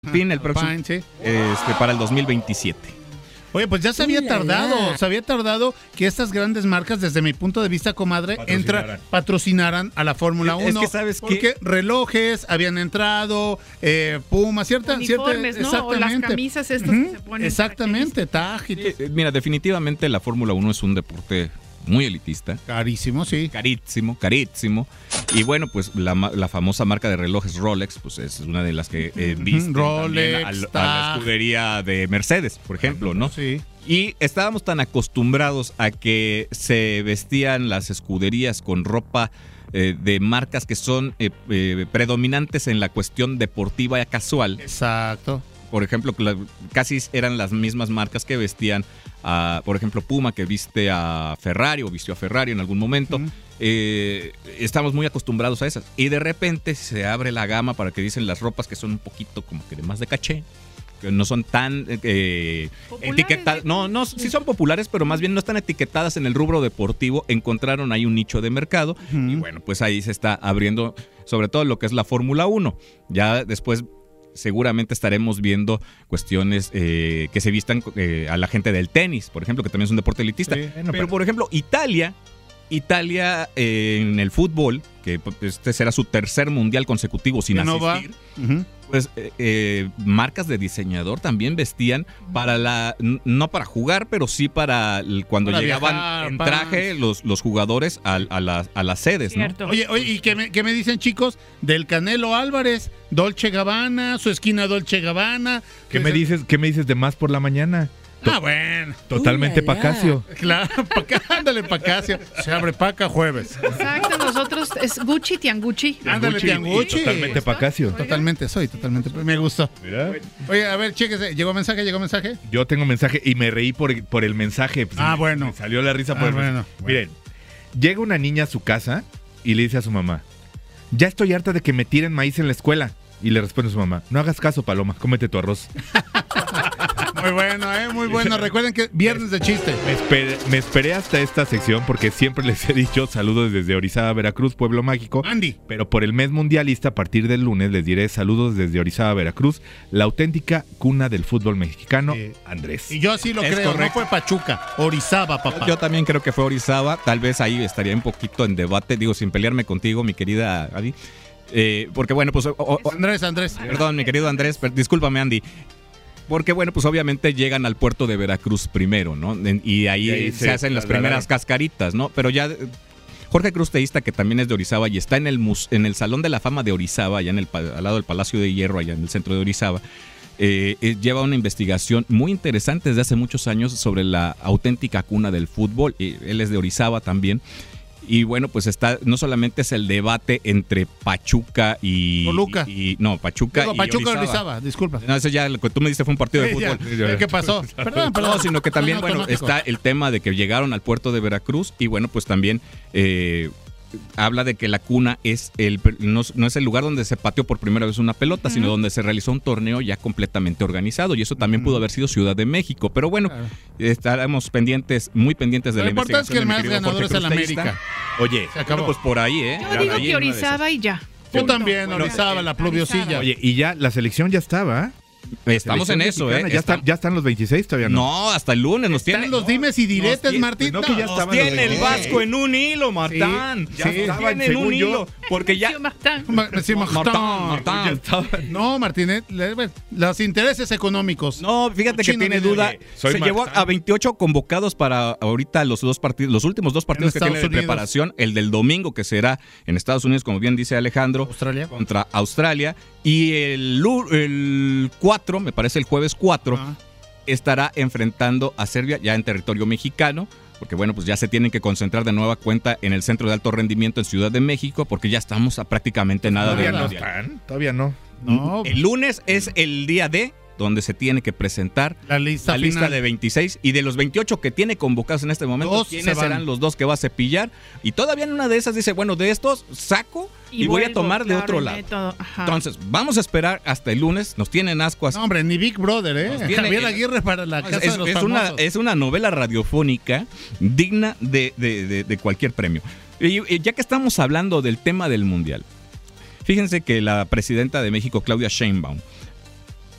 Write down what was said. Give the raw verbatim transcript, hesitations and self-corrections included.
Fin el próximo Alpine, sí. este, para el dos mil veintisiete. Oye, pues ya se había tardado, se había tardado que estas grandes marcas, desde mi punto de vista, comadre, Patrocinaran. entra, patrocinaran a la Fórmula Es uno. que, ¿sabes qué? Porque relojes habían entrado, eh, Puma, cierta, Uniformes, cierta, ¿no? O las camisas estas Ujú, que se ponen. exactamente, Taj y todo. Eh, Mira, definitivamente la Fórmula uno es un deporte muy elitista. Carísimo, sí. Carísimo, carísimo. Y bueno, pues la, ma- la famosa marca de relojes Rolex, pues es una de las que eh, viste Rolex, también al- a, la Tag. escudería de Mercedes, por ejemplo, ¿no? Sí. Y estábamos tan acostumbrados a que se vestían las escuderías con ropa eh, de marcas que son eh, eh, predominantes en la cuestión deportiva y casual. Exacto. Por ejemplo, que la- casi eran las mismas marcas que vestían a, por ejemplo, Puma, que viste a Ferrari o vistió a Ferrari en algún momento. Ujú. Eh, estamos muy acostumbrados a esas. Y de repente se abre la gama para que dicen las ropas que son un poquito como que de más de caché, que no son tan eh, Populares, etiquetadas. ¿eh? No, no, sí son populares, pero más bien no están etiquetadas en el rubro deportivo. Encontraron ahí un nicho de mercado. Ujú. Y bueno, pues ahí se está abriendo sobre todo lo que es la Fórmula uno. Ya después seguramente estaremos viendo cuestiones eh, que se vistan eh, a la gente del tenis, por ejemplo, que también es un deporte elitista. Sí, bueno, pero, pero- por ejemplo, Italia, Italia eh, en el fútbol, que este será su tercer mundial consecutivo sin Que no va. asistir, Ujú. pues eh, eh, marcas de diseñador también vestían para la, n- no para jugar, pero sí para el- cuando Para llegaban viajar, en para- traje los, los jugadores a, a las, a las sedes, ¿no? Cierto. Oye, oye, ¿y qué me, qué me dicen, chicos? Del Canelo Álvarez, Dolce Gabbana, su esquina Dolce Gabbana. ¿Qué me dices, qué me dices de más por la mañana? Ah, bueno. Totalmente Pacasio. Claro, paca, ándale, Pacacio. Se abre Paca jueves. Exacto, nosotros es Gucci, Tiangucci. Ándale, Gucci, Tiangucci. Totalmente Pacasio. Totalmente, soy totalmente. Me gustó. Mira, Oye, a ver, chéquese. ¿Llegó mensaje? ¿Llegó mensaje? yo tengo mensaje y me reí por, por el mensaje. Pues, Ah, me- bueno. Me salió la risa por Ah, el mensaje. bueno, bueno. Miren, llega una niña a su casa y le dice a su mamá: ya estoy harta de que me tiren maíz en la escuela. Y le responde a su mamá: no hagas caso, Paloma, cómete tu arroz. Muy bueno, ¿eh? Muy bueno. Recuerden que viernes de chiste. Me esperé, me esperé hasta esta sección porque siempre les he dicho saludos desde Orizaba, Veracruz, pueblo mágico. Andy. Pero por el mes mundialista, a partir del lunes, les diré saludos desde Orizaba, Veracruz, la auténtica cuna del fútbol mexicano, Sí. Andrés. Y yo así lo Es creo. correcto. No fue Pachuca. Orizaba, papá. Yo también creo que fue Orizaba. Tal vez ahí estaría un poquito en debate, digo, sin pelearme contigo, mi querida Adi. Eh, porque bueno, pues... o- o- Andrés, Andrés. perdón, mi querido Andrés, per- discúlpame, Andy. Porque bueno, pues obviamente llegan al puerto de Veracruz primero, ¿no? En- Y ahí, Y ahí se, se hacen las trasladan. primeras cascaritas, ¿no? Pero ya... eh, Jorge Cruz Teísta, que también es de Orizaba y está en el, mus- en el Salón de la Fama de Orizaba, allá en el, pa- al lado del Palacio de Hierro, allá en el centro de Orizaba, eh, eh, lleva una investigación muy interesante desde hace muchos años sobre la auténtica cuna del fútbol. Y él es de Orizaba también. Y bueno, pues está, no solamente es el debate entre Pachuca y... Toluca. y- y- no, Pachuca Digo, y Pachuca, Orizaba. Orizaba. Disculpa. No, eso ya lo que tú me diste fue un partido de Sí, ya. fútbol. ¿Qué pasó? Perdón, perdón. No, sino que también, Son bueno, automáticos. está el tema de que llegaron al puerto de Veracruz y bueno, pues también eh, habla de que la cuna es el no, no es el lugar donde se pateó por primera vez una pelota, sino donde se realizó un torneo ya completamente organizado y eso también pudo haber sido Ciudad de México. Pero bueno, Claro. estaremos pendientes, muy pendientes de Lo la importante es que el investigación de mi más querido ganador Jorge es el Cruz América. Teísta. Oye, Se acabó. Bueno, pues por ahí, ¿eh? Yo digo Ahí que en una de esas. Orizaba y ya. Yo Punto. también, Bueno, Orizaba, la pluviosilla. oye, y ya la selección ya estaba. ¿eh? Estamos en Selección eso, mexicana, ¿eh? Ya, Está- están, ya están los veintiséis, todavía no. No, hasta el lunes nos Están tiene. los dimes y diretes, tiene- Martín. no, que ya Nos estaban tiene los el veintiséis. Vasco en un hilo, Martán. Sí, ya sí. estaban Estaban, en un según yo. hilo. Porque ya. Monsieur Martin. Ma- sí, Martán. Martán. Ya estaban. No, Martínez, le- los intereses económicos. No, fíjate que Chino tiene dinero. duda. Oye, soy Se llevó Martán. a veintiocho convocados para ahorita los dos partidos, los últimos dos partidos que Estados tiene de Unidos. preparación. El del domingo, que será en Estados Unidos, como bien dice Alejandro, Australia. contra Australia. Y el, lu- el cuatro, me parece el jueves cuatro, Ah. estará enfrentando a Serbia ya en territorio mexicano. Porque bueno, pues ya se tienen que concentrar de nueva cuenta en el Centro de Alto Rendimiento en Ciudad de México, porque ya estamos a prácticamente nada de Todavía no mundial. están. Todavía no. No, El lunes es el día D, donde se tiene que presentar la lista la lista final. de veintiséis y de los veintiocho que tiene convocados en este momento, Dos ¿quiénes se van. serán los dos que va a cepillar? Y todavía en una de esas dice, bueno, de estos saco y, voy a vuelvo, tomar de claro, otro y lado. método. Ajá. Entonces, vamos a esperar hasta el lunes, nos tienen ascuas. No, hombre, ni Big Brother, ¿eh? Nos tiene- Javier Aguirre para la No, casa es, de los es una, famosos. es una novela radiofónica digna de, de- de- de cualquier premio. Y, y ya que estamos hablando del tema del Mundial, fíjense que la presidenta de México, Claudia Sheinbaum,